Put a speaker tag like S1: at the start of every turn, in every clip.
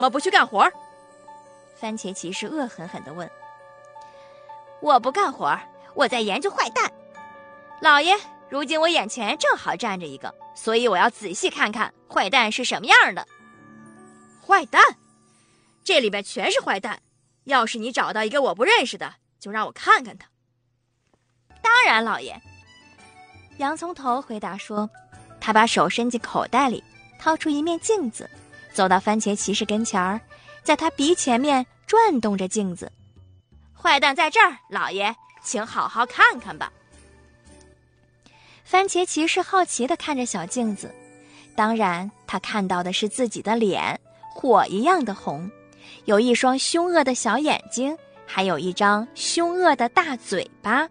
S1: 么不去干活？
S2: 番茄骑士恶狠狠地问。我不干活，我在研究坏蛋。老爷，如今我眼前正好站着一个，所以我要仔细看看坏蛋是什么样的。
S1: 坏蛋？这里边全是坏蛋，要是你找到一个我不认识的，就让我看看他。
S2: 当然，老爷。洋葱头回答说，他把手伸进口袋里，掏出一面镜子，走到番茄骑士跟前儿，在他鼻前面转动着镜子。坏蛋在这儿，老爷，请好好看看吧。番茄骑士好奇地看着小镜子，当然他看到的是自己的脸，火一样的红，有一双凶恶的小眼睛，还有一张凶恶的大嘴巴。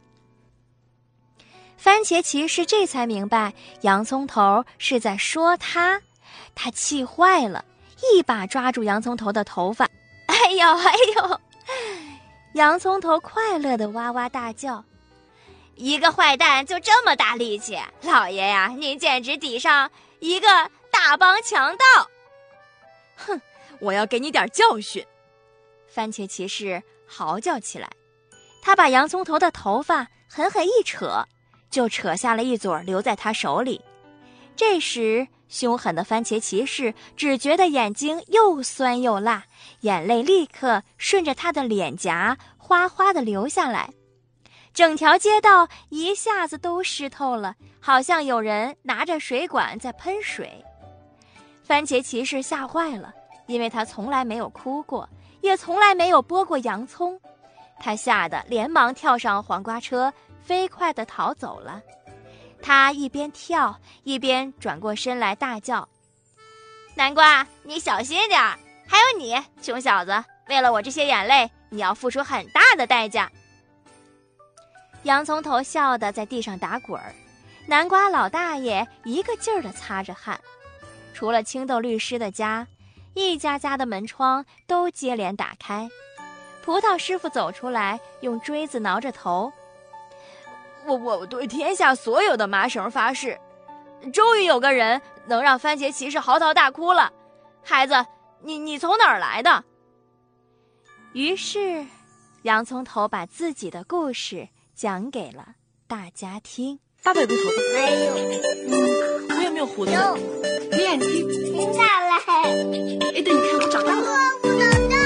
S2: 番茄骑士这才明白洋葱头是在说他气坏了，一把抓住洋葱头的头发。哎呦哎呦！洋葱头快乐地哇哇大叫。一个坏蛋就这么大力气，老爷呀，您简直抵上一个大帮强盗。
S1: 哼，我要给你点教训！
S2: 番茄骑士嚎叫起来，他把洋葱头的头发狠狠一扯，就扯下了一撮留在他手里。这时凶狠的番茄骑士只觉得眼睛又酸又辣，眼泪立刻顺着他的脸颊哗哗地流下来，整条街道一下子都湿透了，好像有人拿着水管在喷水。番茄骑士吓坏了，因为他从来没有哭过，也从来没有剥过洋葱。他吓得连忙跳上黄瓜车，飞快地逃走了。他一边跳一边转过身来大叫：南瓜，你小心点儿！还有你，穷小子，为了我这些眼泪，你要付出很大的代价。洋葱头笑得在地上打滚儿，南瓜老大爷一个劲儿地擦着汗。除了青豆律师的家，一家家的门窗都接连打开。葡萄师傅走出来，用锥子挠着头。我对天下所有的麻绳发誓，终于有个人能让番茄骑士嚎啕大哭了。孩子，你从哪儿来的？于是洋葱头把自己的故事讲给了大家听。
S1: 大腿不熟。
S3: 没有。
S1: 我也没有胡子。
S3: 有。
S1: 你眼睛。
S3: 停下来。
S1: 哎，等你看我长大了。
S3: 不能